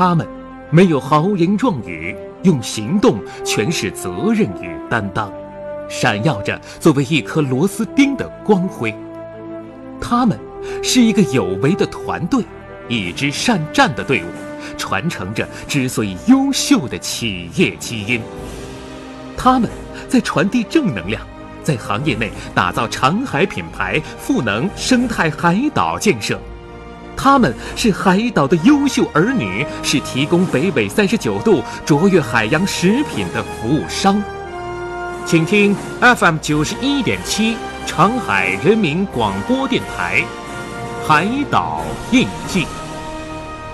他们没有豪言壮语，用行动诠释责任与担当，闪耀着作为一颗螺丝钉的光辉。他们是一个有为的团队，一支善战的队伍，传承着之所以优秀的企业基因。他们在传递正能量，在行业内打造长海品牌，赋能生态海岛建设。他们是海岛的优秀儿女，是提供北纬39度卓越海洋食品的服务商。请听 FM 91.7长海人民广播电台《海岛印记》。